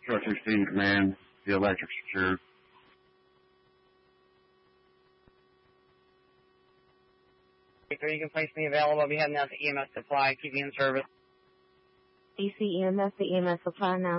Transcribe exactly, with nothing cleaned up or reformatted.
Truck sixteen command, the electric secured. You can place me available. I'll be heading out to E M S supply. Keep you in service. E C E M S, the E M S supply now.